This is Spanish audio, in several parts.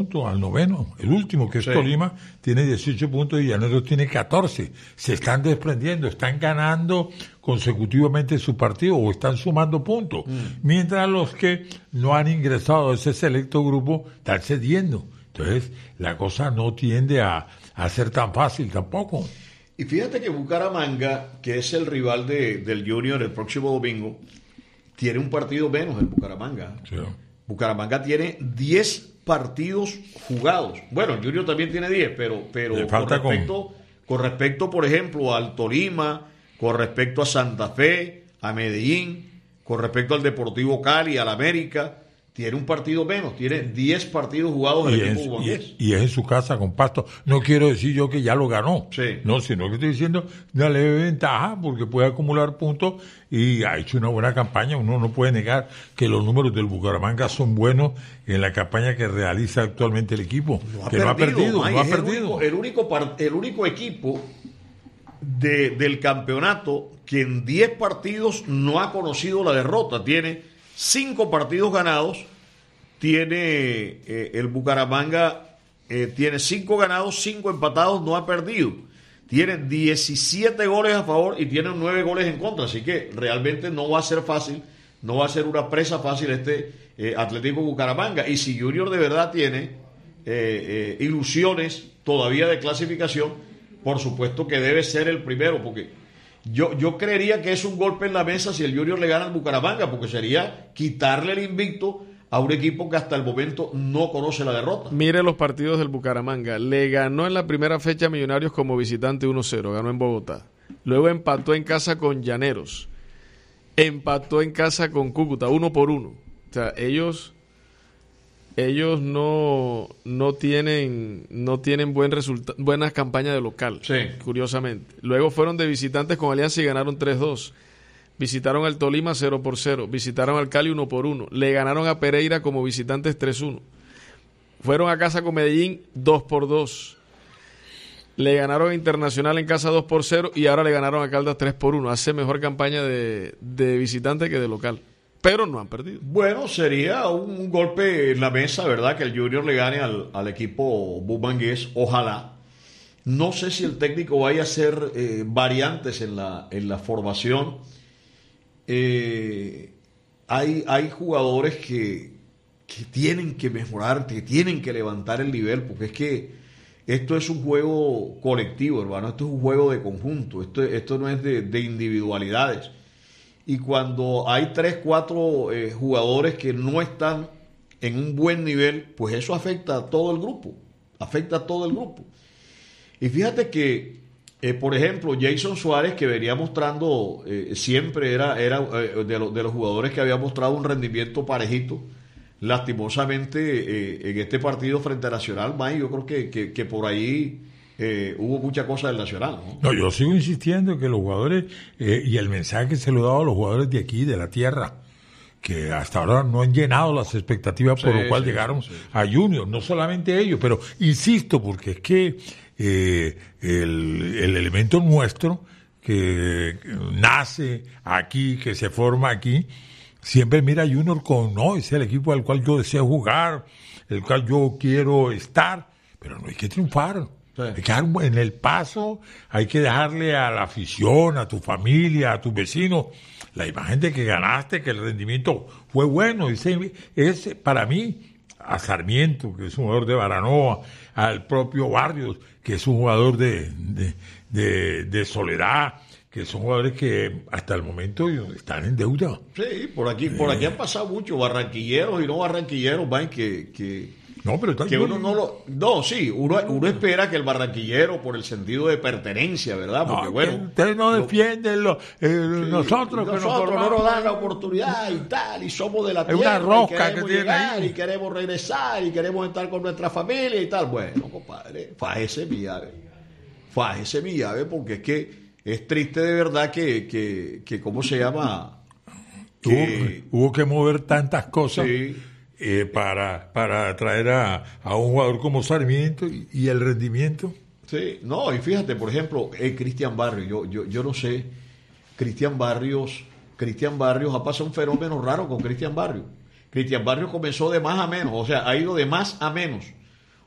al noveno. El último, que es Tolima, tiene 18 puntos y Llaneros tiene 14. Se están desprendiendo, están ganando consecutivamente su partido o están sumando puntos. Mientras los que no han ingresado a ese selecto grupo están cediendo. Entonces, la cosa no tiende a ser tan fácil tampoco. Y fíjate que Bucaramanga, que es el rival del Junior el próximo domingo, tiene un partido menos en Bucaramanga. Sí. Bucaramanga tiene 10 partidos jugados. Bueno, el Junior también tiene 10, pero con respecto, por ejemplo, al Tolima, con respecto a Santa Fe, a Medellín, con respecto al Deportivo Cali, al América, tiene un partido menos, tiene 10 partidos jugados el equipo bumangués. Y es en su casa con Pasto. No quiero decir yo que ya lo ganó, no, sino que estoy diciendo una leve ventaja porque puede acumular puntos y ha hecho una buena campaña. Uno no puede negar que los números del Bucaramanga son buenos en la campaña que realiza actualmente el equipo. No ha perdido. El único equipo del campeonato que en 10 partidos no ha conocido la derrota. Tiene 5 partidos ganados, tiene el Bucaramanga, tiene 5 ganados, 5 empatados, no ha perdido. Tiene 17 goles a favor y tiene 9 goles en contra, así que realmente no va a ser fácil, no va a ser una presa fácil Atlético Bucaramanga. Y si Junior de verdad tiene ilusiones todavía de clasificación, por supuesto que debe ser el primero, porque Yo creería que es un golpe en la mesa si el Junior le gana al Bucaramanga, porque sería quitarle el invicto a un equipo que hasta el momento no conoce la derrota. Mire los partidos del Bucaramanga. Le ganó en la primera fecha a Millonarios como visitante 1-0, ganó en Bogotá. Luego empató en casa con Llaneros. Empató en casa con Cúcuta, 1-1. O sea, ellos no tienen buenas campañas de local, curiosamente. Luego fueron de visitantes con Alianza y ganaron 3-2. Visitaron al Tolima 0-0. Visitaron al Cali 1-1. Le ganaron a Pereira como visitantes 3-1. Fueron a casa con Medellín 2-2. Le ganaron a Internacional en casa 2-0 y ahora le ganaron a Caldas 3-1. Hace mejor campaña de visitante que de local. Pero no han perdido. Bueno, sería un golpe en la mesa, ¿verdad? Que el Junior le gane al equipo bumangués, ojalá. No sé si el técnico vaya a hacer variantes en la formación. Hay jugadores que tienen que mejorar, que tienen que levantar el nivel, porque es que esto es un juego colectivo, hermano. Esto es un juego de conjunto. Esto no es de individualidades. Y cuando hay 3, 4 jugadores que no están en un buen nivel, pues eso afecta a todo el grupo. Y fíjate que, por ejemplo, Jason Suárez, que venía mostrando, siempre era de los jugadores que había mostrado un rendimiento parejito. Lastimosamente, en este partido frente a Nacional, May, yo creo que por ahí hubo mucha cosa del Nacional, ¿no? No, yo sigo insistiendo que los jugadores, y el mensaje que se lo he dado a los jugadores de aquí, de la tierra, que hasta ahora no han llenado las expectativas por lo cual llegaron a Junior, no solamente ellos, pero insisto, porque es que el elemento nuestro, que nace aquí, que se forma aquí, siempre mira a Junior con, no, es el equipo al cual yo deseo jugar, el cual yo quiero estar, pero no hay que triunfar. Hay que dar en el paso, hay que dejarle a la afición, a tu familia, a tus vecinos, la imagen de que ganaste, que el rendimiento fue bueno. Es para mí, a Sarmiento, que es un jugador de Baranoa, al propio Barrios, que es un jugador de Soledad, que son jugadores que hasta el momento están en deuda. Sí, por aquí han pasado muchos barranquilleros y no barranquilleros, van no, pero que uno no lo... No, sí, uno espera que el barranquillero, por el sentido de pertenencia, ¿verdad? Porque bueno... Ustedes no defienden nosotros no nos dan la oportunidad y tal, y somos de la tierra, una rosca y que tiene ahí. Y queremos regresar, y queremos estar con nuestra familia y tal. Bueno, compadre, fájese mi llave, porque es que es triste de verdad que ¿cómo se llama? Hubo que mover tantas cosas... Sí. Para traer a un jugador como Sarmiento y el rendimiento. Sí, no, y fíjate, por ejemplo, Cristian Barrios, yo no sé, Cristian Barrios ha pasado un fenómeno raro con Cristian Barrios. Cristian Barrios comenzó de más a menos, o sea, ha ido de más a menos.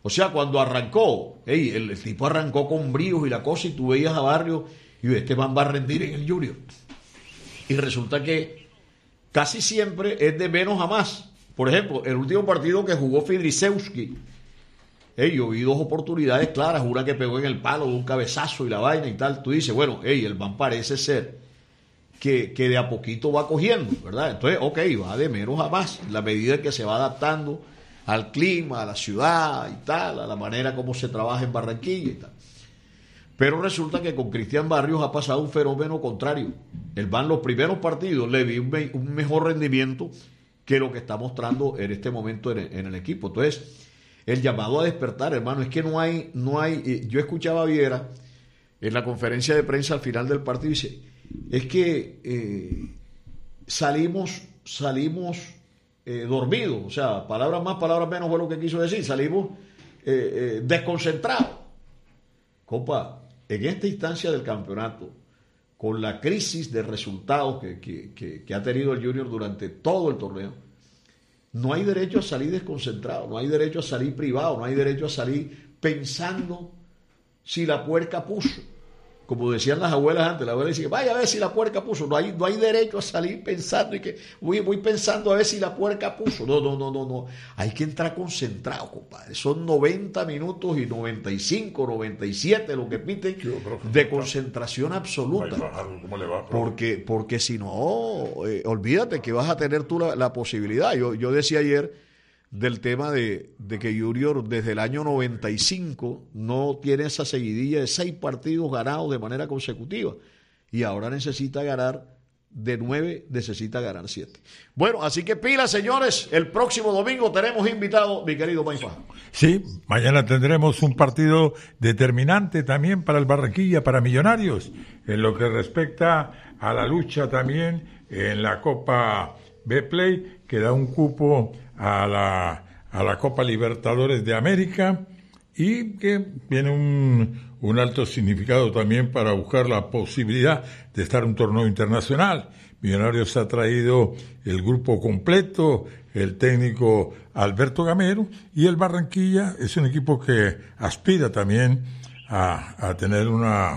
O sea, cuando arrancó, el tipo arrancó con bríos y la cosa, y tú veías a Barrios y este man va a rendir en el Junior. Y resulta que casi siempre es de menos a más. Por ejemplo, el último partido que jugó Fidrisewski, yo vi 2 oportunidades claras, una que pegó en el palo de un cabezazo y la vaina y tal. Tú dices, bueno, el man parece ser que de a poquito va cogiendo, ¿verdad? Entonces, va de menos a más, la medida que se va adaptando al clima, a la ciudad y tal, a la manera como se trabaja en Barranquilla y tal. Pero resulta que con Cristian Barrios ha pasado un fenómeno contrario. El man, los primeros partidos le vi un mejor rendimiento que lo que está mostrando en este momento en el equipo. Entonces, el llamado a despertar, hermano, es que no hay, yo escuchaba a Viera en la conferencia de prensa al final del partido y dice, es que salimos dormidos, o sea, palabras más, palabras menos fue lo que quiso decir, salimos desconcentrados. Compa, en esta instancia del campeonato, con la crisis de resultados que ha tenido el Junior durante todo el torneo, no hay derecho a salir desconcentrado, no hay derecho a salir privado, no hay derecho a salir pensando si la puerca puso. Como decían las abuelas antes, la abuela decía, vaya a ver si la puerca puso. No hay derecho a salir pensando y que voy pensando a ver si la puerca puso. No. Hay que entrar concentrado, compadre. Son 90 minutos y 95, 97 lo que piden de concentración absoluta. ¿Cómo le va, porque si no, olvídate que vas a tener tú la posibilidad. Yo decía ayer del tema de que Junior desde el año 95 no tiene esa seguidilla de 6 partidos ganados de manera consecutiva y ahora necesita ganar de 9, necesita ganar 7. Bueno, así que pilas, señores, el próximo domingo tenemos invitado mi querido Maifa. Sí, mañana tendremos un partido determinante también para el Barranquilla, para Millonarios, en lo que respecta a la lucha también en la Copa Betplay, que da un cupo a la Copa Libertadores de América y que tiene un alto significado también para buscar la posibilidad de estar en un torneo internacional. Millonarios ha traído el grupo completo, el técnico Alberto Gamero, y el Barranquilla es un equipo que aspira también a tener una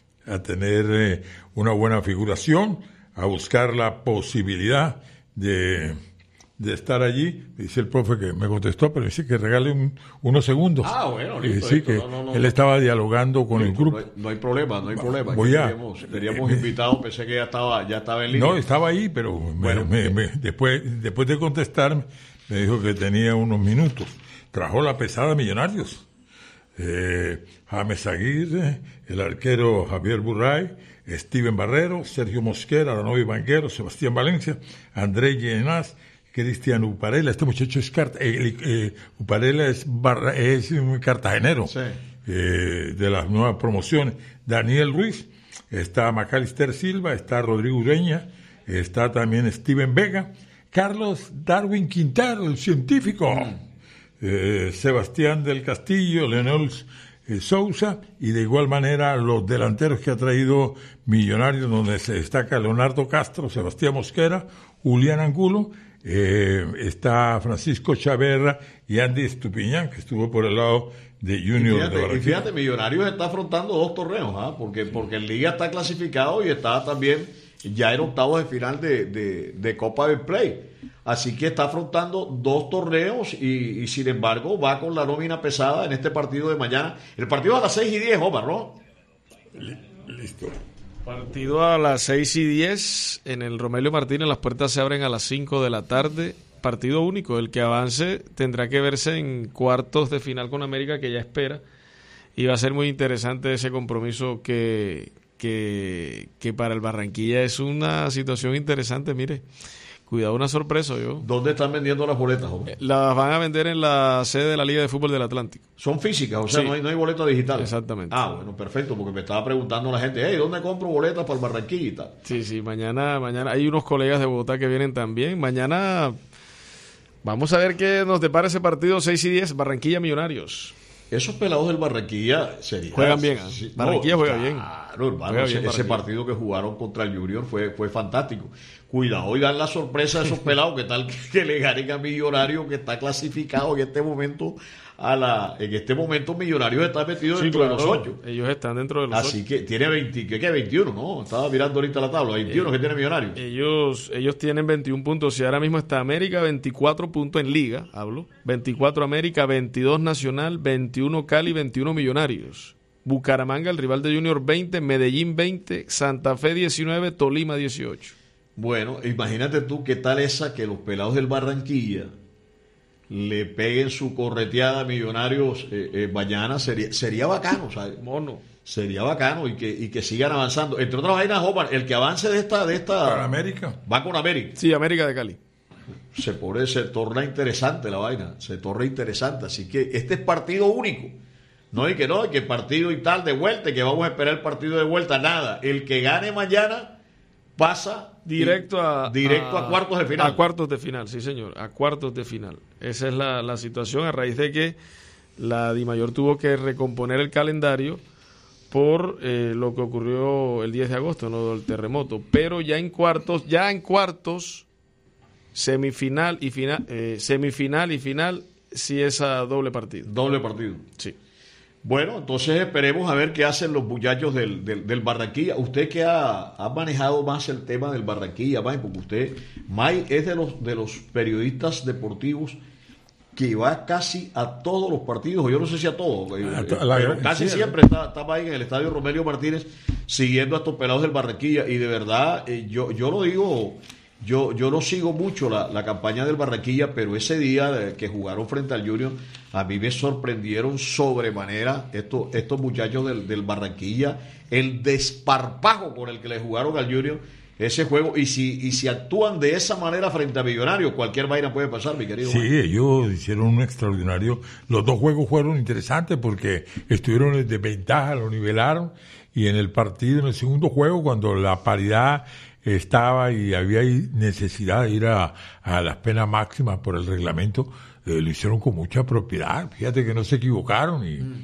buena figuración, a buscar la posibilidad de estar allí. Dice el profe que me contestó, pero dice que regale unos segundos. Bueno, sí, que él estaba dialogando con el grupo. No hay problema. Teníamos invitado, pensé que ya estaba en línea. No, estaba ahí, pero después de contestar me dijo que tenía unos minutos. Trajo la pesada Millonarios. James Aguirre, el arquero Javier Burray, Steven Barrero, Sergio Mosquera, Aranovi Banquero, Sebastián Valencia, André Llenás, Cristian Uparela. Este muchacho es Uparela es un cartagenero, sí, de las nuevas promociones. Daniel Ruiz, está Macalister Silva, está Rodrigo Ureña, está también Steven Vega, Carlos Darwin Quintero, el científico, Sebastián del Castillo, Leonel Sousa, y de igual manera los delanteros que ha traído Millonarios, donde se destaca Leonardo Castro, Sebastián Mosquera, Julián Angulo, está Francisco Chaverra y Andy Estupiñán, que estuvo por el lado de Junior de Barranquilla. Y fíjate, Millonarios está afrontando 2 torneos, porque en Liga está clasificado y está también ya en octavos de final de Copa Betplay. Así que está afrontando 2 torneos y sin embargo va con la nómina pesada en este partido de mañana. El partido a las 6:10, Omar, ¿no? Listo. Partido a las 6:10 en el Romelio Martínez. Las puertas se abren a las 5 de la tarde. Partido único. El que avance tendrá que verse en cuartos de final con América, que ya espera. Y va a ser muy interesante ese compromiso que para el Barranquilla es una situación interesante. Mire, cuidado, una sorpresa. ¿Dónde están vendiendo las boletas, hombre? Las van a vender en la sede de la Liga de Fútbol del Atlántico. Son físicas, o sea, sí, no hay boletas digitales. Exactamente. Bueno, perfecto, porque me estaba preguntando la gente, ¿dónde compro boletas para el Barranquilla y tal? Sí, mañana hay unos colegas de Bogotá que vienen también. Mañana vamos a ver qué nos depara ese partido 6:10, Barranquilla Millonarios. Esos pelados del Barranquilla juegan bien. Barranquilla juega bien. Claro, hermano, ese partido que jugaron contra el Junior fue fantástico. Cuidado y dan la sorpresa a esos pelados, que tal que le ganen a Millonarios, que está clasificado en este momento en este momento Millonarios está metido dentro de los 8. Ellos están dentro de los 8. Así que tiene 21, ¿no? Estaba mirando ahorita la tabla, 21 que tiene Millonarios. Ellos tienen 21 puntos y ahora mismo está América 24 puntos en Liga, 24 América, 22 Nacional, 21 Cali, 21 Millonarios. Bucaramanga, el rival de Junior, 20, Medellín 20, Santa Fe 19, Tolima 18. Bueno, imagínate tú qué tal esa que los pelados del Barranquilla le peguen su correteada a Millonarios mañana, sería bacano, ¿sabes? Sería bacano y que sigan avanzando. Entre otras vainas, Omar, el que avance de esta ¿Con América? Va con América. Sí, América de Cali. Se torna interesante la vaina, se torna interesante. Así que este es partido único. No, y que partido y tal de vuelta, y que vamos a esperar el partido de vuelta, nada. El que gane mañana pasa directo a cuartos de final. A cuartos de final, sí señor, a cuartos de final. Esa es la situación a raíz de que la Dimayor tuvo que recomponer el calendario por lo que ocurrió el 10 de agosto, ¿no? El terremoto. Pero ya en cuartos, semifinal y final, sí es a doble partido. Doble partido. Sí. Bueno, entonces esperemos a ver qué hacen los muchachos del Barranquilla. Usted que ha manejado más el tema del Barranquilla, May, porque usted, May, es de los periodistas deportivos que va casi a todos los partidos, yo no sé si a todos, pero casi siempre está May en el estadio Romelio Martínez siguiendo a estos pelados del Barranquilla, y de verdad, yo lo digo, yo no sigo mucho la campaña del Barranquilla, pero ese día que jugaron frente al Junior, a mí me sorprendieron sobremanera estos muchachos del Barranquilla, el desparpajo con el que le jugaron al Junior ese juego, y si actúan de esa manera frente a Millonarios, cualquier vaina puede pasar, mi querido. Sí, ellos hicieron un extraordinario. Los dos juegos fueron interesantes porque estuvieron en desventaja, lo nivelaron, y en el partido, en el segundo juego, cuando la paridad estaba y había necesidad de ir a las penas máximas por el reglamento, lo hicieron con mucha propiedad. Fíjate que no se equivocaron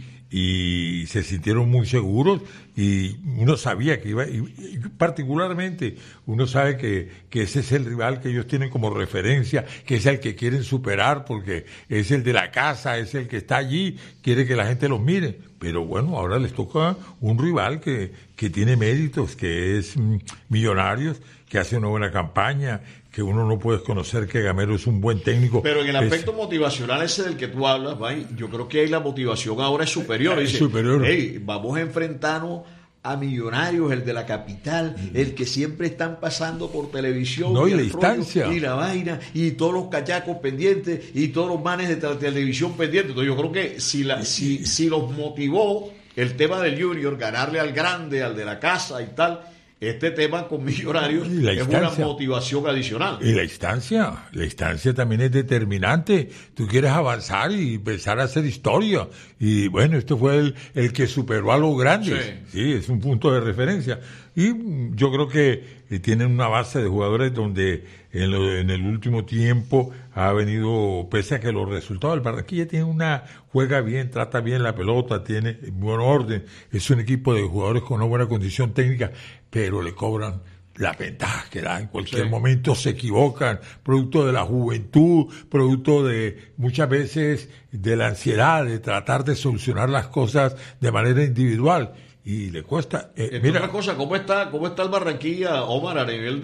y se sintieron muy seguros, y uno sabía que iba, y particularmente uno sabe que ese es el rival que ellos tienen como referencia, que es el que quieren superar porque es el de la casa, es el que está allí, quiere que la gente los mire. Pero bueno, ahora les toca un rival que tiene méritos, que es Millonarios, que hace una buena campaña, que uno no puede conocer que Gamero es un buen técnico. Pero en el aspecto motivacional ese del que tú hablas, May, yo creo que ahí la motivación ahora es superior. Es superior. Hey, vamos a enfrentarnos a Millonarios, el de la capital, el que siempre están pasando por televisión. No, y la instancia. Y la vaina, y todos los cachacos pendientes, y todos los manes de televisión pendientes. Entonces yo creo que si los motivó el tema del Junior, ganarle al grande, al de la casa y tal, este tema con Millonarios es una motivación adicional. Y la instancia también es determinante. Tú quieres avanzar y empezar a hacer historia. Y bueno, este fue el que superó a los grandes. Sí, es un punto de referencia. Y yo creo que tienen una base de jugadores donde en el último tiempo ha venido, pese a que los resultados del Barranquilla juega bien, trata bien la pelota, tiene buen orden, es un equipo de jugadores con una buena condición técnica, pero le cobran las ventajas que da en cualquier momento, se equivocan, producto de la juventud, producto de muchas veces de la ansiedad de tratar de solucionar las cosas de manera individual. Y le cuesta. Mira una cosa, ¿cómo está el Barranquilla, Omar, a nivel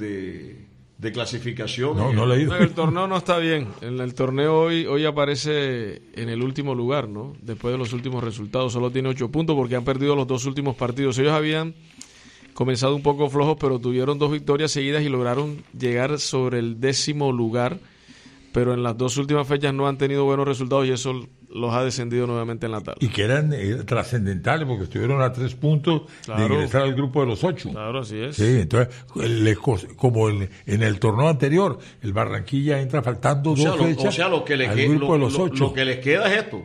de clasificación? No le he ido. El torneo no está bien. En el torneo hoy aparece en el último lugar, ¿no? Después de los últimos resultados, solo tiene 8 puntos porque han perdido los 2 últimos partidos. Ellos habían comenzado un poco flojos, pero tuvieron 2 victorias seguidas y lograron llegar sobre el 10º lugar. Pero en las 2 últimas fechas no han tenido buenos resultados y eso los ha descendido nuevamente en la tabla. Y que eran trascendentales porque estuvieron a 3 puntos de ingresar al grupo de los 8. Claro, así es. Sí, entonces, como en el torneo anterior, el Barranquilla entra faltando 2 fechas al grupo de los 8. Lo que les queda es esto.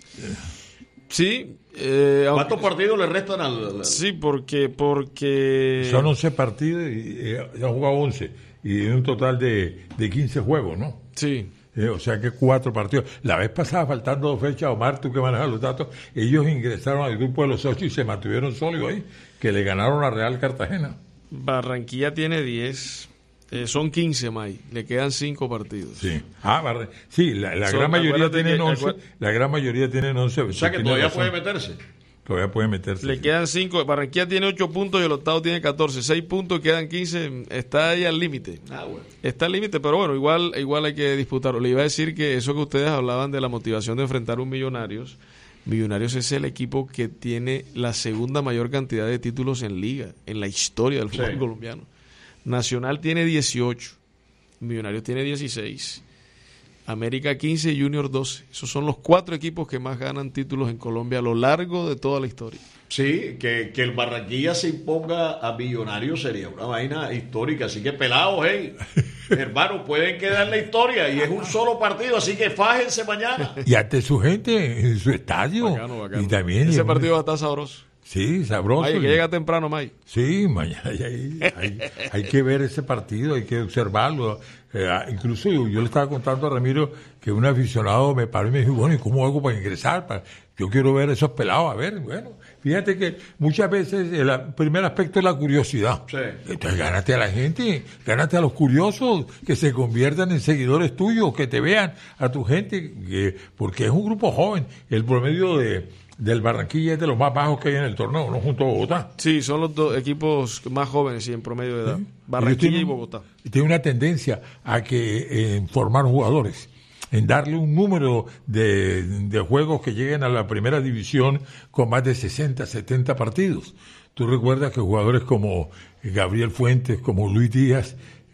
Sí. ¿Cuántos partidos le restan al...? Sí, porque... Son 11 partidos y han jugado 11. Y en un total de 15 juegos, ¿no? Sí. O sea que 4 partidos. La vez pasada, faltando 2 fechas, Omar, tú que manejas los datos, ellos ingresaron al grupo de los 8 y se mantuvieron sólidos ahí, que le ganaron a Real Cartagena. Barranquilla tiene 10, Son 15, May. Le quedan 5 partidos. Sí. Sí, la gran mayoría tienen 11. La gran mayoría tienen 11. O sea que todavía puede meterse. Todavía puede meterse. Le quedan 5. Barranquilla tiene 8 puntos y el octavo tiene 14. 6 puntos, quedan 15. Está ahí al límite. Bueno. Está al límite, pero bueno, igual hay que disputarlo. Le iba a decir que eso que ustedes hablaban de la motivación de enfrentar un Millonarios. Millonarios es el equipo que tiene la segunda mayor cantidad de títulos en liga, en la historia del fútbol colombiano. Nacional tiene 18, Millonarios tiene 16, América 15 y Junior 12. Esos son los 4 equipos que más ganan títulos en Colombia a lo largo de toda la historia. Sí, que el Barranquilla se imponga a Millonarios sería una vaina histórica. Así que pelados, hermano, pueden quedar en la historia y es un solo partido, así que fájense mañana. Y ante su gente en su estadio. Bacano. Y también ese partido va a estar sabroso. Sí, sabroso. Ay, que llega temprano, May. Sí, mañana hay que ver ese partido, hay que observarlo. Incluso yo le estaba contando a Ramiro que un aficionado me paró y me dijo, bueno, ¿y cómo hago para ingresar? Yo quiero ver esos pelados. A ver, bueno, fíjate que muchas veces el primer aspecto es la curiosidad. Sí. Entonces gánate a la gente, gánate a los curiosos, que se conviertan en seguidores tuyos, que te vean a tu gente, porque es un grupo joven. El promedio del Barranquilla es de los más bajos que hay en el torneo, ¿no? Junto a Bogotá. Sí, son los 2 equipos más jóvenes y en promedio de edad. ¿Sí? Barranquilla y Bogotá. Tiene una tendencia a que formar jugadores, en darle un número de juegos que lleguen a la primera división con más de 60, 70 partidos. Tú recuerdas que jugadores como Gabriel Fuentes, como Luis Díaz,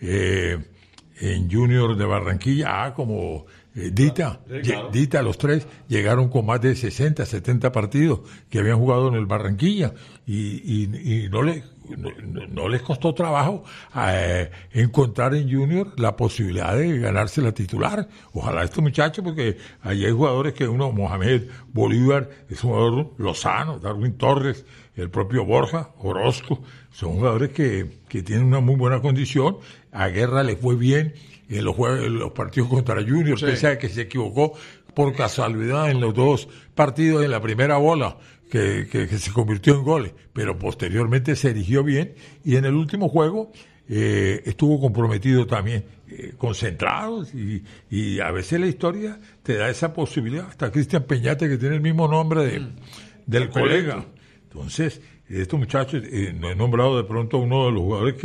en Junior de Barranquilla, como Dita, los 3 llegaron con más de 60, 70 partidos que habían jugado en el Barranquilla y no les costó trabajo encontrar en Junior la posibilidad de ganarse la titular. Ojalá este muchacho, porque allí hay jugadores que Mohamed Bolívar es un jugador Lozano, Darwin Torres, el propio Borja, Orozco, son jugadores que tienen una muy buena condición. A Guerra le fue bien en los partidos contra Junior, pese a que se equivocó por casualidad en los 2 partidos en la primera bola, que se convirtió en goles, pero posteriormente se erigió bien y en el último juego estuvo comprometido también, concentrados y a veces la historia te da esa posibilidad. Hasta Cristian Peñate, que tiene el mismo nombre del colega. Entonces, estos muchachos, no he nombrado de pronto a uno de los jugadores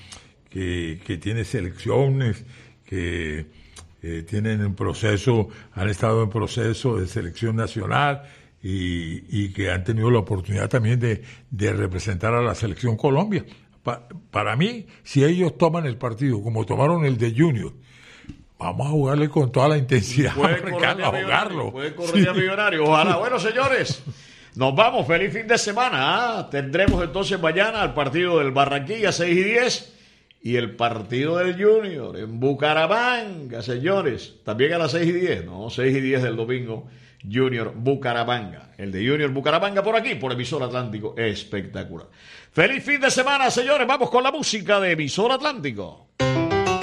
que tiene selecciones, que tienen han estado en proceso de selección nacional y que han tenido la oportunidad también de representar a la selección Colombia. Para mí, si ellos toman el partido como tomaron el de Junior, vamos a jugarle con toda la intensidad. Puede correr a Millonarios. Ojalá. Bueno, señores, nos vamos. Feliz fin de semana. Tendremos entonces mañana el partido del Barranquilla 6:10 y el partido del Junior en Bucaramanga, señores. También a las 6:10, ¿no? 6:10 del domingo. Junior Bucaramanga. El de Junior Bucaramanga por aquí, por Emisor Atlántico. Espectacular. Feliz fin de semana, señores. Vamos con la música de Emisor Atlántico.